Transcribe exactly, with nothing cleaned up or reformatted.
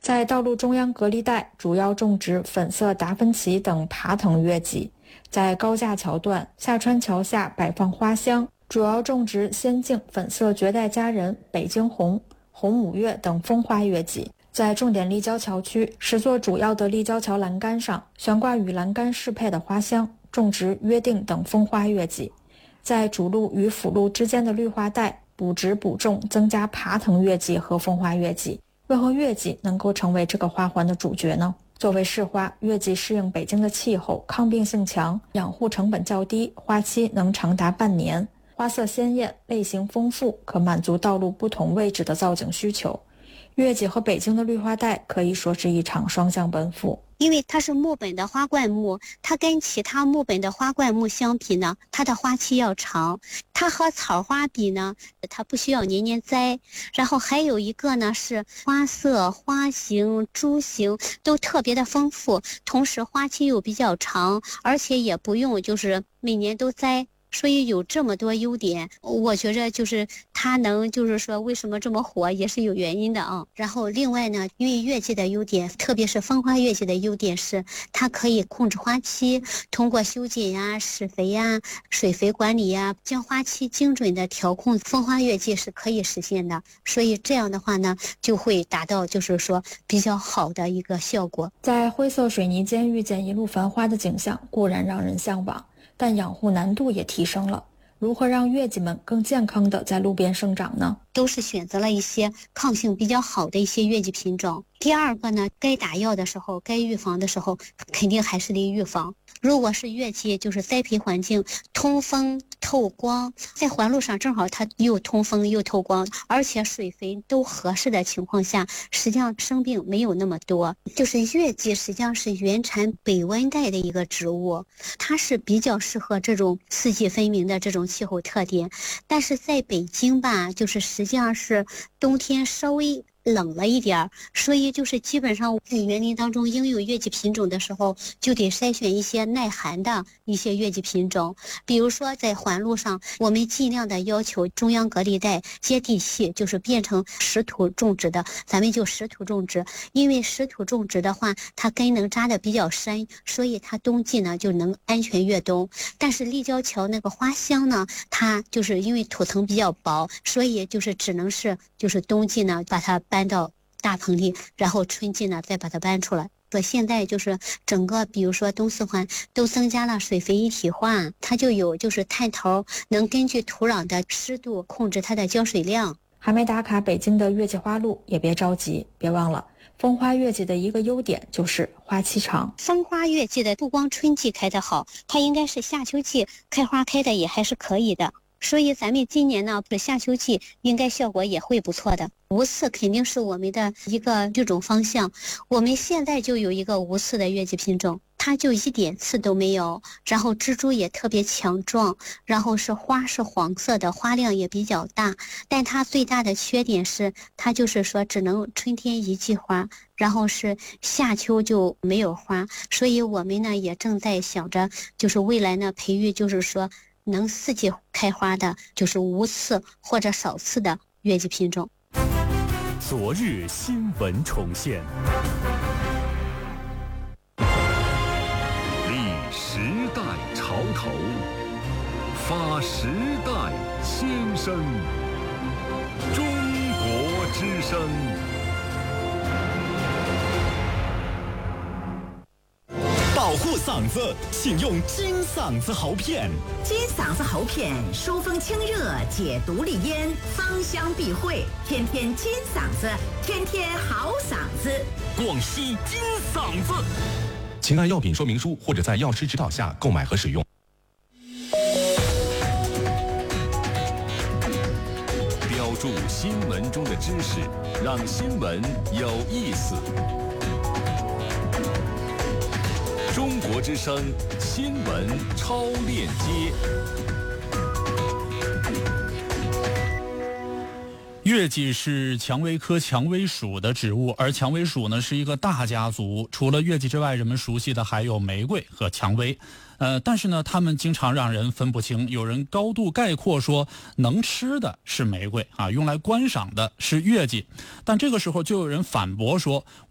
在道路中央隔离带主要种植粉色达芬奇等爬藤月季，在高架桥段下川桥下摆放花箱，主要种植仙境、粉色绝代佳人、北京红、红五月等风花月季。在重点立交桥区，十座主要的立交桥栏杆上悬挂与栏杆适配的花箱，种植约定等风花月季。在主路与辅路之间的绿化带补植补种，增加爬藤月季和风花月季。为何月季能够成为这个花环的主角呢？作为市花，月季适应北京的气候，抗病性强，养护成本较低，花期能长达半年，花色鲜艳，类型丰富，可满足道路不同位置的造景需求。月季和北京的绿化带可以说是一场双向奔赴。 因为它是木本的花灌木，它跟其他木本的花灌木相比呢，它的花期要长。它和草花比呢，它不需要年年栽。然后还有一个呢是花色、花型、株型都特别的丰富，同时花期又比较长，而且也不用就是每年都栽。所以有这么多优点，我觉着就是它能就是说为什么这么火也是有原因的啊。然后另外呢，因为月季的优点，特别是风花月季的优点是它可以控制花期，通过修剪呀、施肥呀、水肥管理呀，将花期精准的调控，风花月季是可以实现的。所以这样的话呢，就会达到就是说比较好的一个效果。 在灰色水泥间遇见一路繁花的景象，固然让人向往，但养护难度也提升了。如何让月季们更健康地在路边生长呢？ 都是选择了一些抗性比较好的一些月季品种。第二个呢，该打药的时候，该预防的时候，肯定还是得预防。如果是月季，就是栽培环境通风透光，在环路上正好它又通风又透光，而且水肥都合适的情况下，实际上生病没有那么多。就是月季实际上是原产北温带的一个植物，它是比较适合这种四季分明的这种气候特点。但是在北京吧，就是实际上是冬天稍微冷了一点，所以就是基本上在园林当中应用月季品种的时候，就得筛选一些耐寒的一些月季品种。比如说在环路上，我们尽量的要求中央隔离带接地气，就是变成实土种植的，咱们就实土种植。因为实土种植的话，它根能扎的比较深，所以它冬季呢就能安全越冬。但是立交桥那个花香呢，它就是因为土层比较薄，所以就是只能是就是冬季呢把它搬到大棚里，然后春季呢再把它搬出来。说现在就是整个比如说东四环都增加了水肥一体化，它就有就是探头能根据土壤的湿度控制它的浇水量。 还没打卡北京的月季花路也别着急，别忘了风花月季的一个优点就是花期长。 风花月季的不光春季开得好，它应该是夏秋季开花开的也还是可以的。所以咱们今年呢，夏秋季应该效果也会不错的。无刺肯定是我们的一个育种方向，我们现在就有一个无刺的月季品种，它就一点刺都没有，然后植株也特别强壮，然后是花是黄色的，花量也比较大，但它最大的缺点是它就是说只能春天一季花，然后是夏秋就没有花。所以我们呢也正在想着，就是未来呢培育就是说能四季开花的，就是无刺或者少刺的月季品种。 昨日新闻重现，立时代潮头，发时代先声，中国之声。 保护嗓子，请用金嗓子喉片。 金嗓子喉片疏风清热，解毒利咽，芳香避秽，天天金嗓子，天天好嗓子。 广西金嗓子。请按药品说明书或者在药师指导下购买和使用。 标注新闻中的知识，让新闻有意思。中国之声新闻超链接。 月季是蔷薇科蔷薇属的植物，而蔷薇属呢是一个大家族。除了月季之外，人们熟悉的还有玫瑰和蔷薇。呃，但是呢，它们经常让人分不清。有人高度概括说，能吃的是玫瑰啊，用来观赏的是月季。但这个时候就有人反驳说，